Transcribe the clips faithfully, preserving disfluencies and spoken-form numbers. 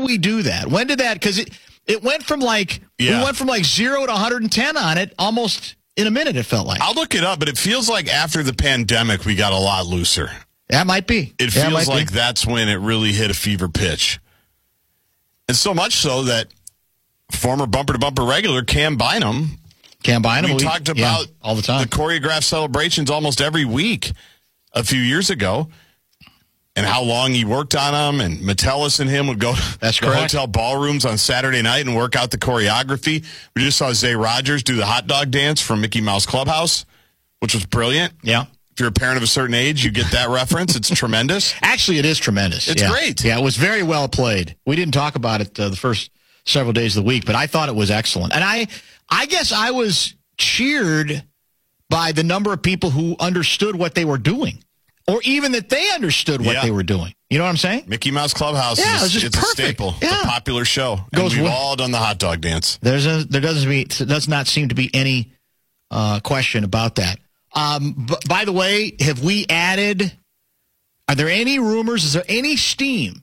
we do that? When did that? Because it, it went from like yeah. we went from like zero to one hundred ten on it almost in a minute, it felt like. I'll look it up, but it feels like after the pandemic, we got a lot looser. That might be. It yeah, feels it like be. that's when it really hit a fever pitch. And so much so that former bumper-to-bumper regular Cam Bynum, Cam Bynum, we, we talked about yeah, all the time. the choreographed celebrations almost every week a few years ago, and how long he worked on them, and Metellus and him would go That's to the correct. hotel ballrooms on Saturday night and work out the choreography. We just saw Zay Rogers do the hot dog dance from Mickey Mouse Clubhouse, which was brilliant. Yeah. If you're a parent of a certain age, you get that reference. It's tremendous. Actually, it is tremendous. It's yeah. great. Yeah, it was very well played. We didn't talk about it uh, the first several days of the week, but I thought it was excellent. And I, I guess I was cheered by the number of people who understood what they were doing, or even that they understood what yeah. they were doing. You know what I'm saying? Mickey Mouse Clubhouse yeah, is it it's perfect. a staple. Yeah. It's a popular show. Goes and we've well. all done the hot dog dance. There's a, there doesn't be, does not seem to be any uh, question about that. Um, b- by the way, have we added, are there any rumors, is there any steam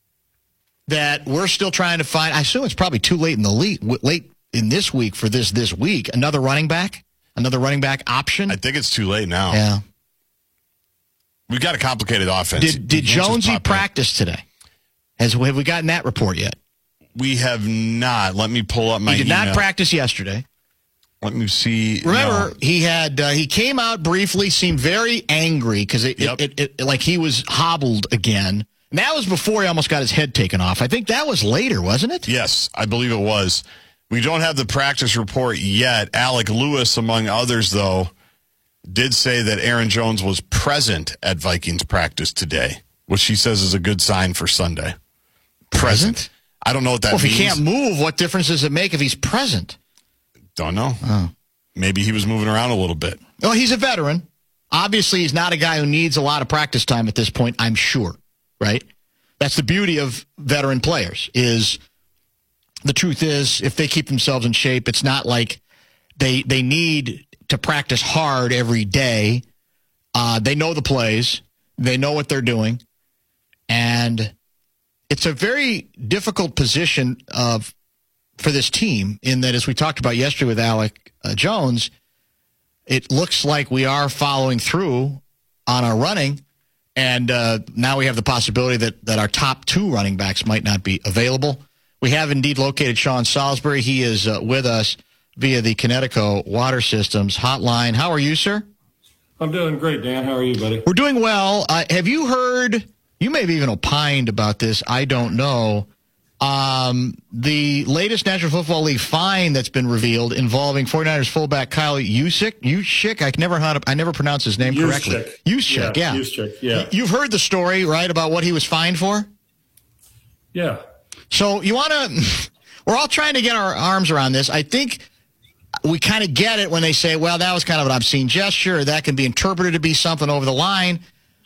that we're still trying to find? I assume it's probably too late in the league, late in this week for this this week. Another running back? Another running back option? I think it's too late now. Yeah. We've got a complicated offense. Did, did Jonesy practice today? Has, have we gotten that report yet? We have not. Let me pull up my He did email. not practice yesterday. Let me see. Remember, no. he had uh, he came out briefly, seemed very angry because it, Yep. it, it, it like he was hobbled again. And that was before he almost got his head taken off. I think that was later, wasn't it? Yes, I believe it was. We don't have the practice report yet. Alec Lewis, among others, though, did say that Aaron Jones was present at Vikings practice today, which he says is a good sign for Sunday. Present? I don't know what that well, means. if he can't move, what difference does it make if he's present? Don't know. Oh. Maybe he was moving around a little bit. Well, he's a veteran. Obviously, he's not a guy who needs a lot of practice time at this point, I'm sure, right? That's the beauty of veteran players is the truth is if they keep themselves in shape, it's not like they they need to practice hard every day. Uh, they know the plays. They know what they're doing. And it's a very difficult position of for this team in that, as we talked about yesterday with Alec uh, Jones, it looks like we are following through on our running, and uh, now we have the possibility that, that our top two running backs might not be available. We have indeed located Sean Salisbury. He is uh, with us via the Connecticut Water Systems hotline. How are you, sir? I'm doing great, Dan. How are you, buddy? We're doing well. Uh, have you heard, you may have even opined about this, I don't know, Um, the latest National Football League fine that's been revealed involving 49ers fullback Kyle Juszczyk. Juszczyk, I never had, I never pronounced his name correctly. Juszczyk. Juszczyk, yeah. yeah. Juszczyk, yeah. You've heard the story, right, about what he was fined for? Yeah. So you want to, we're all trying to get our arms around this. I think we kind of get it when they say, well, that was kind of an obscene gesture, or that can be interpreted to be something over the line.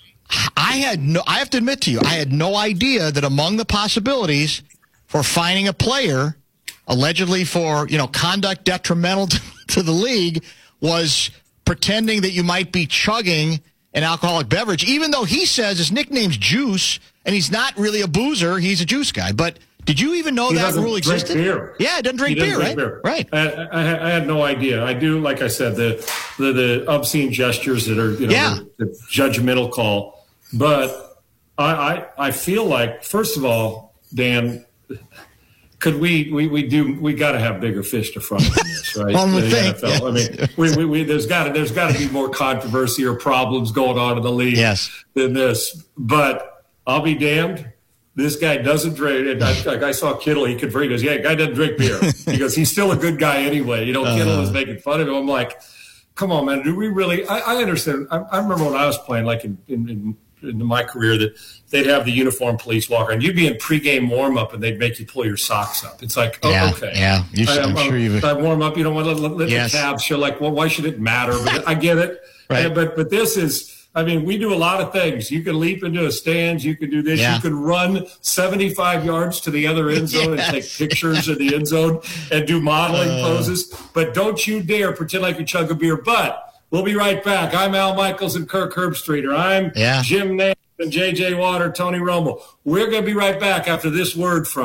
I had no, I have to admit to you, I had no idea that among the possibilities for fining a player, allegedly for, you know, conduct detrimental to, to the league, was pretending that you might be chugging an alcoholic beverage, even though he says his nickname's Juice, and he's not really a boozer, he's a juice guy. But did you even know He that doesn't rule drink existed? beer. Yeah, it doesn't drink He doesn't beer, drink right? beer. Right. I, I, I had no idea. I do, like I said, the the, the obscene gestures that are, you know, Yeah. the, the judgmental call. But I, I I feel like, first of all, Dan, could we we, we do we got to have bigger fish to fry than this, right? One would The think, N F L. yes. I mean, we, we, we there's got to there's got to be more controversy or problems going on in the league Yes. than this. But I'll be damned. This guy doesn't drink. And I, like I saw Kittle, he confirmed. He goes, "Yeah, guy doesn't drink beer." He goes, "He's still a good guy anyway." You know, uh, Kittle was making fun of him. I'm like, "Come on, man. Do we really?" I, I understand. I, I remember when I was playing, like in, in, in in my career, that they'd have the uniform police walk around. You'd be in pregame warm up, and they'd make you pull your socks up. It's like, oh, Yeah, okay, yeah. You, I, I'm, I'm sure you've. I warm up. You don't want to let, let Yes. the calves show. Like, well, why should it matter? But I get it. Right. And, but but this is. I mean, we do a lot of things. You can leap into a stands. You can do this. Yeah. You can run seventy-five yards to the other end zone Yes. and take pictures of the end zone and do modeling Uh. poses. But don't you dare pretend like you chug a beer. But we'll be right back. I'm Al Michaels and Kirk Herbstreeter. I'm Yeah. Jim Nance and J J Water, Tony Romo. We're going to be right back after this word from